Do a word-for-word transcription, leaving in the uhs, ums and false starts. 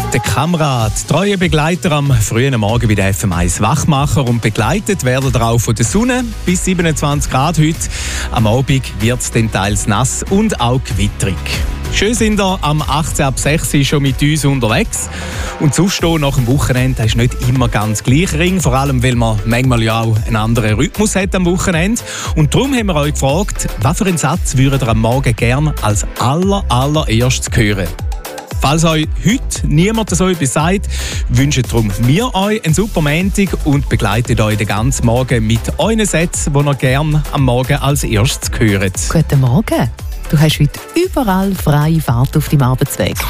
Der Kamerad, treue Begleiter am frühen Morgen bei der F M eins Wachmacher und begleitet werden ihr auch von der Sonne bis siebenundzwanzig Grad heute. Am Abend wird es dann teils nass und auch gewitterig. Schön sind ihr am achtzehn ab sechs schon mit uns unterwegs. Und das Aufstehen nach dem Wochenende ist nicht immer ganz gleich ring, vor allem weil man manchmal ja auch einen anderen Rhythmus hat am Wochenende. Und darum haben wir euch gefragt, was für einen Satz würdet ihr am Morgen gerne als aller, allererstes hören? Falls euch heute niemand so etwas sagt, wünschen darum wir euch einen super Montag und begleitet euch den ganzen Morgen mit euren Sätzen, die ihr gerne am Morgen als erstes hört. Guten Morgen. Du hast heute überall freie Fahrt auf deinem Arbeitsweg.